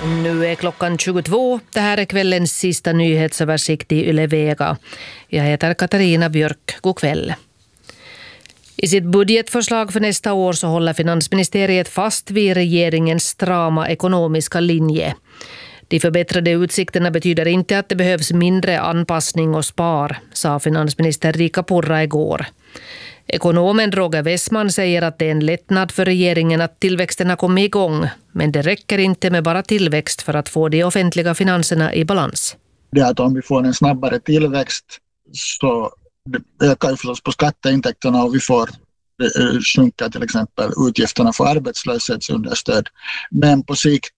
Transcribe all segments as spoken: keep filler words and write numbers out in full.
Nu är klockan tjugotvå. Det här är kvällens sista nyhetsöversikt i Yle Vega. Jag heter Katarina Björk. God kväll. I sitt budgetförslag för nästa år så håller finansministeriet fast vid regeringens strama ekonomiska linje. De förbättrade utsikterna betyder inte att det behövs mindre anpassning och spar, sa finansminister Riikka Purra igår. Ekonomen Roger Wessman säger att det är en lättnad för regeringen att tillväxten har kommit igång, men det räcker inte med bara tillväxt för att få de offentliga finanserna i balans. Det är att om vi får en snabbare tillväxt så ökar ju förstås på skatteintäkterna och vi får sjunka till exempel utgifterna för arbetslöshetsunderstöd. Men på sikt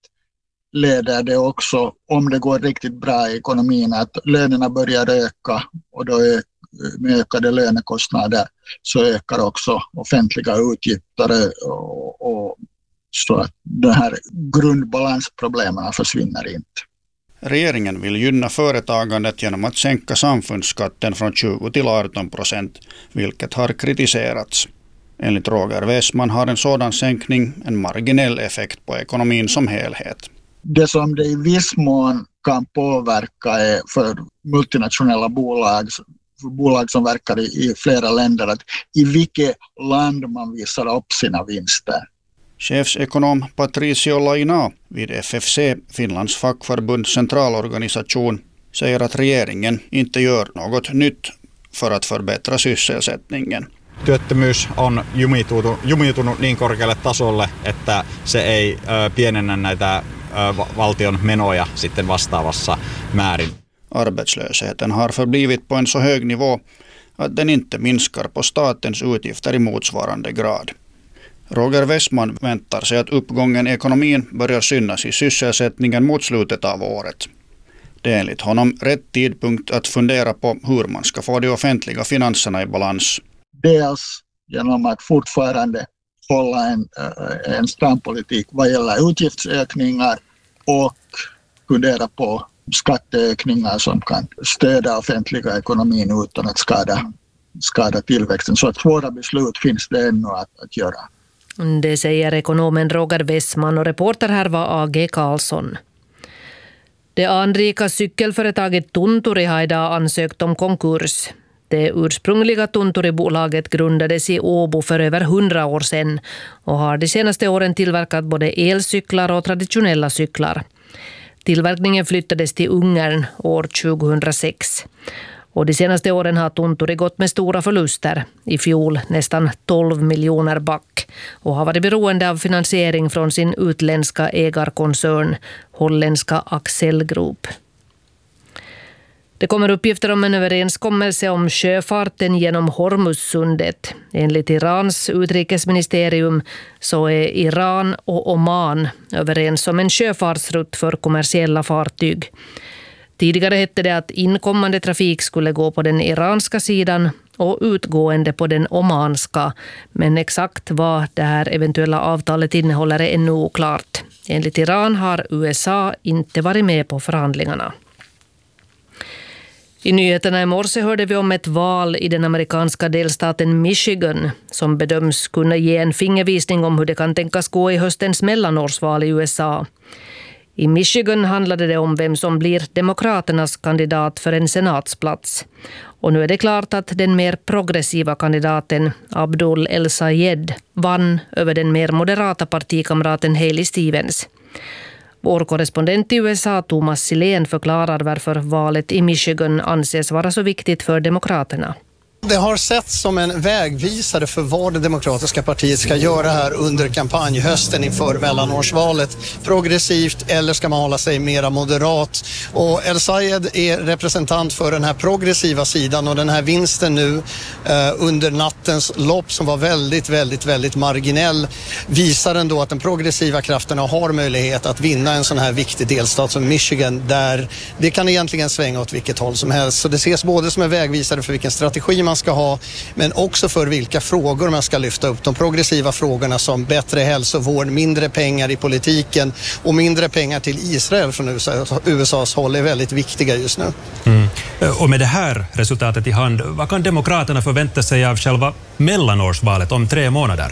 leder det också, om det går riktigt bra i ekonomin, att lönerna börjar öka och då är med ökade lönekostnader så ökar också offentliga utgifter och, och så att de här grundbalansproblemen försvinner inte. Regeringen vill gynna företagandet genom att sänka samfundsskatten från tjugo till arton procent, vilket har kritiserats. Enligt Roger Wessman har en sådan sänkning en marginell effekt på ekonomin som helhet. Det som det i viss mån kan påverka är för multinationella bolag, bolag som verkar i, i flera länder, att i vilket land man visar upp sina vinster. Chefsekonom Patricio Laina vid F F C, Finlands fackförbunds centralorganisation, säger att regeringen inte gör något nytt för att förbättra sysselsättningen. Työttömyys on jumitunut, jumitunut niin korkealle tasolle, että se ei ö, pienennä näitä ö, valtion menoja sitten vastaavassa määrin. Arbetslösheten har förblivit på en så hög nivå att den inte minskar på statens utgifter i motsvarande grad. Roger Wessman väntar sig att uppgången i ekonomin börjar synas i sysselsättningen mot slutet av året. Det är enligt honom rätt tidpunkt att fundera på hur man ska få de offentliga finanserna i balans. Dels genom att fortfarande hålla en, en stram politik vad gäller utgiftsökningar och fundera på skatteökningar som kan stödja offentliga ekonomin utan att skada, skada tillväxten. Så att svåra beslut finns det ännu att, att göra. Det säger ekonomen Roger Wessman och reporter här var A G Karlsson. Det anrika cykelföretaget Tunturi har idag ansökt om konkurs. Det ursprungliga Tunturi-bolaget grundades i Åbo för över hundra år sedan och har de senaste åren tillverkat både elcyklar och traditionella cyklar. Tillverkningen flyttades till Ungern år tjugohundrasex. Och de senaste åren har Tunturi gått med stora förluster, i fjol nästan tolv miljoner back, och har varit beroende av finansiering från sin utländska ägarkoncern, holländska Axel Group. Det kommer uppgifter om en överenskommelse om sjöfarten genom Hormuzsundet. Enligt Irans utrikesministerium så är Iran och Oman överens om en sjöfartsrutt för kommersiella fartyg. Tidigare hette det att inkommande trafik skulle gå på den iranska sidan och utgående på den omanska, men exakt vad det här eventuella avtalet innehåller är ännu oklart. Enligt Iran har U S A inte varit med på förhandlingarna. I nyheterna i morse hörde vi om ett val i den amerikanska delstaten Michigan som bedöms kunna ge en fingervisning om hur det kan tänkas gå i höstens mellanårsval i U S A. I Michigan handlade det om vem som blir demokraternas kandidat för en senatsplats. Och nu är det klart att den mer progressiva kandidaten Abdul El-Sayed vann över den mer moderata partikamraten Haley Stevens. Vår korrespondent i U S A, Thomas Silén, förklarar varför valet i Michigan anses vara så viktigt för demokraterna. Det har setts som en vägvisare för vad det demokratiska partiet ska göra här under kampanjhösten inför mellanårsvalet. Progressivt eller ska man hålla sig mera moderat? Och El-Sayed är representant för den här progressiva sidan och den här vinsten nu eh, under nattens lopp som var väldigt, väldigt, väldigt marginell visar ändå att den progressiva krafterna har möjlighet att vinna en sån här viktig delstat som Michigan där det kan egentligen svänga åt vilket håll som helst. Så det ses både som en vägvisare för vilken strategi man ska ha, men också för vilka frågor man ska lyfta upp. De progressiva frågorna som bättre hälsovård, mindre pengar i politiken och mindre pengar till Israel från U S A:s håll är väldigt viktiga just nu. Mm. Och med det här resultatet i hand, vad kan demokraterna förvänta sig av själva mellanårsvalet om tre månader?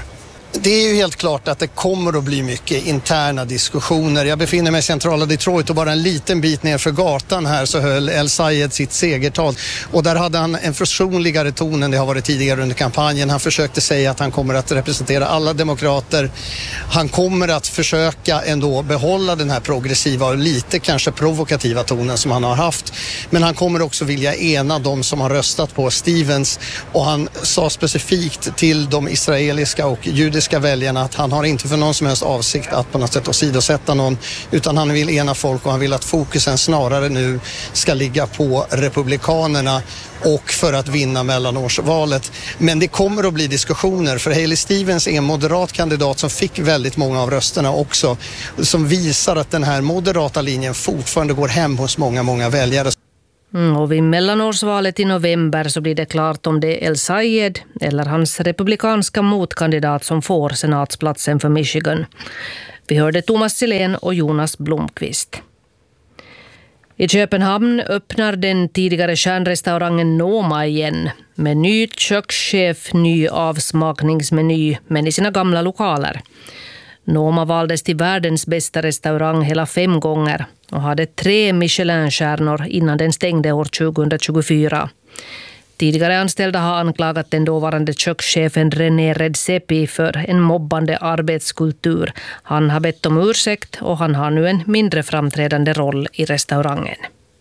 Det är ju helt klart att det kommer att bli mycket interna diskussioner. Jag befinner mig i centrala Detroit och bara en liten bit ner för gatan här så höll El Sayed sitt segertal. Och där hade han en försonligare ton än det har varit tidigare under kampanjen. Han försökte säga att han kommer att representera alla demokrater. Han kommer att försöka ändå behålla den här progressiva och lite kanske provokativa tonen som han har haft. Men han kommer också vilja ena de som har röstat på Stevens. Och han sa specifikt till de israeliska och judiska väljarna att han har inte för någon som helst avsikt att på något sätt åsidosätta någon, utan han vill ena folk och han vill att fokusen snarare nu ska ligga på republikanerna och för att vinna mellanårsvalet. Men det kommer att bli diskussioner, för Haley Stevens är en moderat kandidat som fick väldigt många av rösterna också, som visar att den här moderata linjen fortfarande går hem hos många, många väljare. Mm, och vid mellanårsvalet i november så blir det klart om det är El Sayed eller hans republikanska motkandidat som får senatsplatsen för Michigan. Vi hörde Thomas Silén och Jonas Blomqvist. I Köpenhamn öppnar den tidigare kärnrestaurangen Noma igen med ny kökschef, ny avsmakningsmeny, men i sina gamla lokaler. Noma valdes till världens bästa restaurang hela fem gånger och hade tre Michelin-stjärnor innan den stängde år tjugohundratjugofyra. Tidigare anställda har anklagat den dåvarande kökschefen René Redzepi för en mobbande arbetskultur. Han har bett om ursäkt och han har nu en mindre framträdande roll i restaurangen.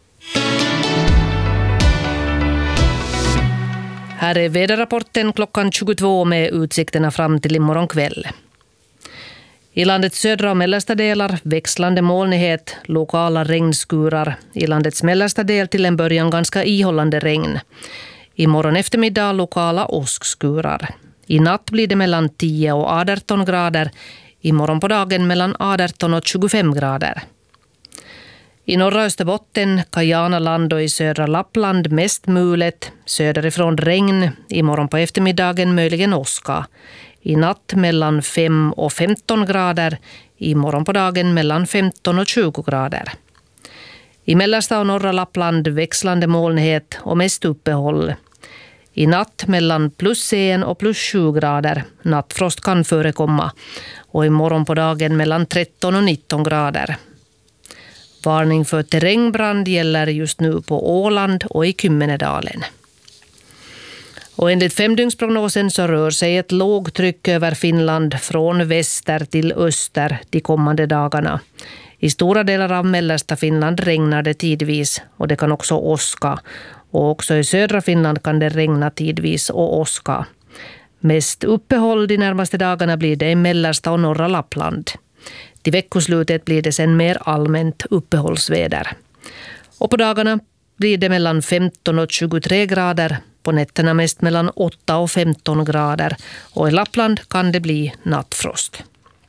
Här är väderrapporten klockan tjugotvå med utsikterna fram till imorgon kväll. I landets södra och mellersta delar växlande molnighet, lokala regnskurar. I landets mellersta del till en början ganska ihållande regn. Imorgon eftermiddag lokala åskskurar. I natt blir det mellan tio och arton grader. Imorgon på dagen mellan arton och tjugofem grader. I norra Österbotten, Kajanaland och i södra Lappland mest mulet. Söderifrån regn. Imorgon på eftermiddagen möjligen åska. I natt mellan fem och femton grader. Imorgon på dagen mellan femton och tjugo grader. I mellersta och norra Lappland växlande molnighet och mest uppehåll. I natt mellan plus en och plus sju grader. Nattfrost kan förekomma. Och imorgon på dagen mellan tretton och nitton grader. Varning för terrängbrand gäller just nu på Åland och i Kymmenedalen. Och enligt femdygnsprognosen så rör sig ett lågtryck över Finland från väster till öster de kommande dagarna. I stora delar av mellersta Finland regnar det tidvis och det kan också åska. Och också i södra Finland kan det regna tidvis och åska. Mest uppehåll de närmaste dagarna blir det i mellersta och norra Lappland. Till veckoslutet blir det sen mer allmänt uppehållsväder. Och på dagarna blir det mellan femton och tjugotre grader. På nätterna mest mellan åtta och femton grader. Och i Lappland kan det bli nattfrost.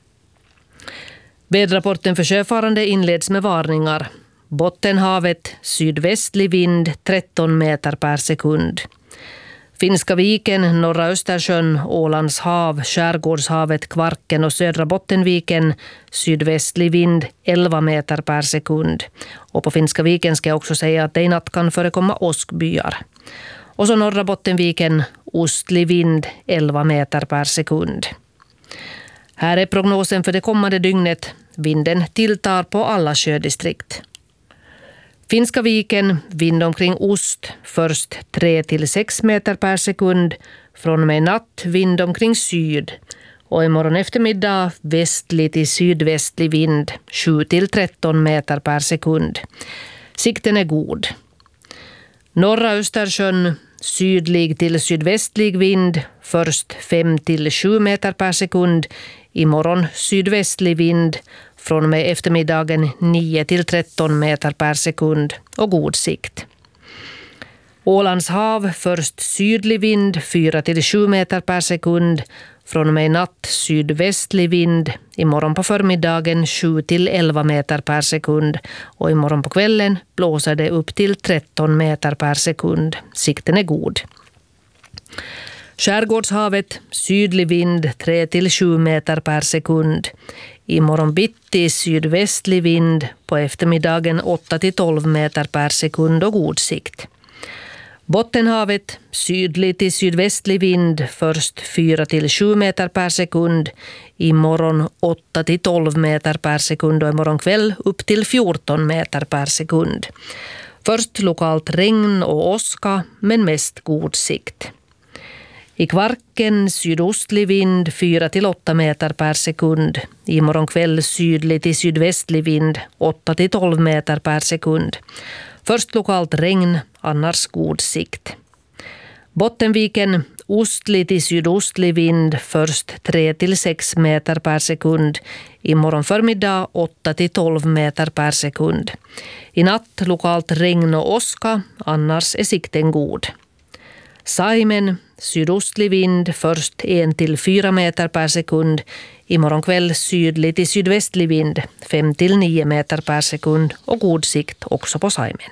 Väderrapporten för sjöfarande inleds med varningar. Bottenhavet, sydvästlig vind tretton meter per sekund. Finska viken, norra Östersjön, Ålands hav, Skärgårdshavet, Kvarken och södra Bottenviken, sydvästlig vind elva meter per sekund. Och på Finska viken ska jag också säga att det i natt kan förekomma åskbyar. Och så norra Bottenviken, ostlig vind elva meter per sekund. Här är prognosen för det kommande dygnet. Vinden tilltar på alla sjödistrikt. Finska viken, vind omkring ost, först tre till sex meter per sekund. Från och med natt, vind omkring syd. Och imorgon eftermiddag, västlig till sydvästlig vind, sju till tretton meter per sekund. Sikten är god. Norra Östersjön, sydlig till sydvästlig vind, först fem till sju meter per sekund. Imorgon sydvästlig vind, från och med eftermiddagen nio till tretton meter per sekund och god sikt. Ålands hav, först sydlig vind, fyra till sju meter per sekund. Från och med natt sydvästlig vind, imorgon på förmiddagen sju till elva meter per sekund. Och imorgon på kvällen blåser det upp till tretton meter per sekund. Sikten är god. Skärgårdshavet, sydlig vind, tre till sju meter per sekund. Imorgon bitti sydvästlig vind, på eftermiddagen åtta till tolv meter per sekund och god sikt. Bottenhavet, sydlig till sydvästlig vind, först fyra till sju meter per sekund, imorgon åtta till tolv meter per sekund och imorgon kväll upp till fjorton meter per sekund. Först lokalt regn och åska, men mest god sikt. I Kvarken sydostlig vind fyra till åtta meter per sekund. Imorgon kväll sydlig till sydvästlig vind åtta till tolv meter per sekund. Först lokalt regn, annars god sikt. Bottenviken ostlig till sydostlig vind först tre till sex meter per sekund. Imorgon förmiddag åtta till tolv meter per sekund. I natt lokalt regn och åska, annars är sikten god. Saimen, sydostlig vind först en till fyra meter per sekund. Imorgon kväll sydlig till sydvästlig vind fem till nio meter per sekund och god sikt också på Saimen.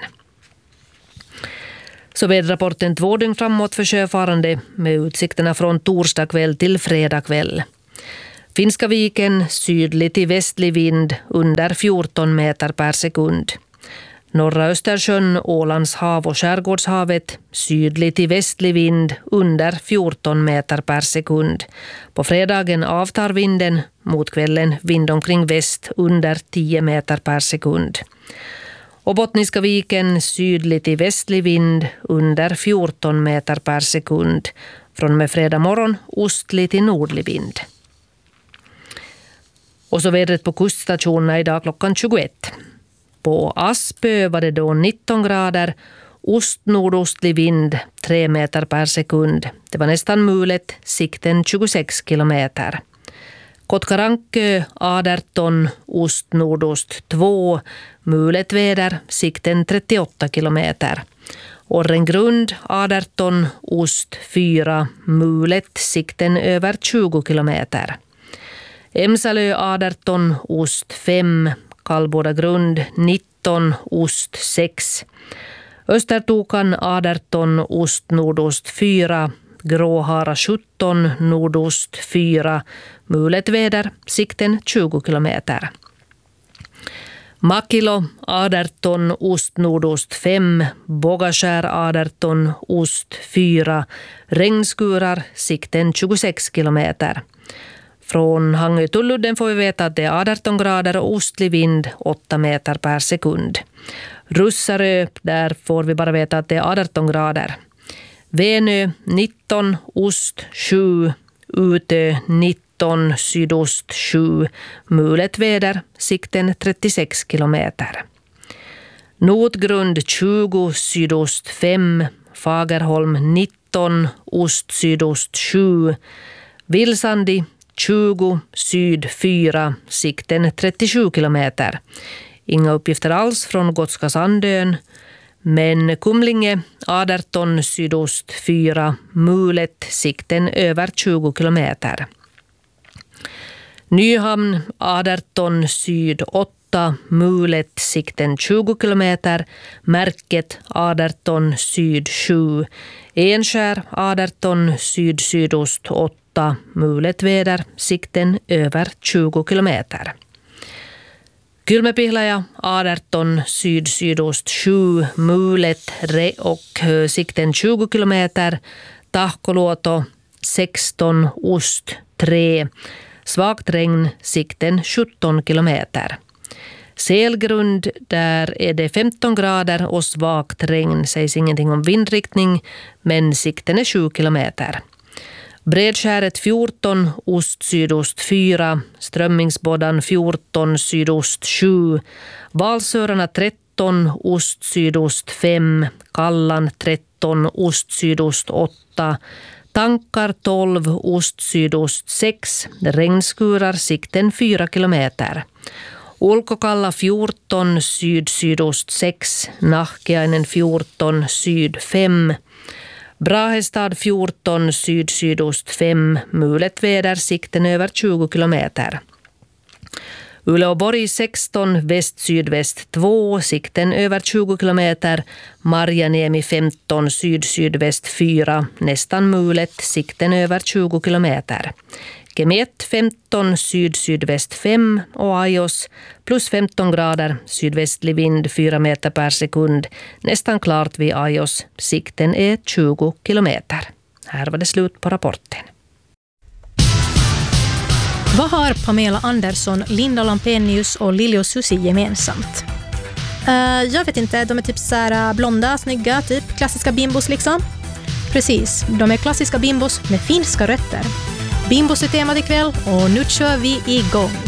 Så väderrapporten två dygn framåt för sjöfarande med utsikterna från torsdag kväll till fredag kväll. Finska viken sydlig till västlig vind under fjorton meter per sekund. Norra Östersjön, Ålands hav och Skärgårdshavet sydlig till västlig vind under fjorton meter per sekund. På fredagen avtar vinden, mot kvällen vind omkring väst under tio meter per sekund. Och Bottniska viken sydlig till västlig vind under fjorton meter per sekund. Från och med fredag morgon ostlig till nordlig vind. Och så vädret på kuststationerna idag klockan tjugoett. På Aspö var det då nitton grader, ost-nordostlig vind tre meter per sekund. Det var nästan mulet, sikten tjugosex kilometer. Kotkarankö arton, ost-nordost två, mulet väder, sikten trettioåtta kilometer. Orrengrund arton, ost fyra, mulet, sikten över tjugo kilometer. Emsalö arton, ost fem, Kallbodagrund nitton, ost sex. Östertokan arton, ost nordost fyra, Gråhara sjutton, nordost fyra, mulet väder, sikten tjugo kilometer. Makilo arton, ost nordost fem, Bogaskär arton, ost fyra, regnskurar, sikten tjugosex kilometer. Från Hangö-Tulludden får vi veta att det är arton grader och ostlig vind åtta meter per sekund. Russarö, där får vi bara veta att det är arton grader. Venö nitton, ost sju, Utö nitton, sydost sju, mulet väder, sikten trettiosex kilometer. Notgrund tjugo, sydost fem, Fagerholm nitton, ost sydost sju, Vilsandi tjugo, syd fyra, sikten trettiosju kilometer. Inga uppgifter alls från Gotska Sandön, men Kumlinge arton, sydost fyra, mulet, sikten över tjugo kilometer. Nyhamn arton, syd åtta, mulet, sikten tjugo kilometer, Märket arton, syd sju, Enskär arton, syd sydost åtta, mulet väder, sikten över tjugo kilometer. Kylmäpihlaja arton, syd sydost sju, mulet och sikten tjugo kilometer, Tahkoluoto sexton, ost tre, svagt regn, sikten sjutton kilometer. Selgrund, där är det femton grader och svagt regn, sägs ingenting om vindriktning, men sikten är sju kilometer. Bredskäret fjorton, ost sydost fyra, Strömmingsboddan fjorton, sydost sju, Valsörarna tretton, ost sydost fem, Kallan tretton, ost sydost åtta, Tankar tolv, ost sydost sex, regnskurar, sikten fyra kilometer. Ulkokalla fjorton, syd sydost sex, Nahkiainen fjorton, syd fem, Brahestad fjorton, syd sydost fem, mulet väder, sikten över tjugo kilometer. Uleåborg sexton, väst sydväst två, sikten över tjugo kilometer. Marjaniemi femton, syd sydväst fyra, nästan mulet, sikten över tjugo kilometer. Kemet femton, syd-sydväst fem och Ajos plus femton grader, sydvästlig vind fyra meter per sekund. Nästan klart vid Ajos. Sikten är tjugo kilometer. Här var det slut på rapporten. Vad har Pamela Andersson, Linda Lampenius och Liljo Susi gemensamt? Uh, jag vet inte, de är typ så här blonda, snygga, typ klassiska bimbos liksom. Precis, de är klassiska bimbos med finska rötter. Bimbos är temat ikväll och nu kör vi igång.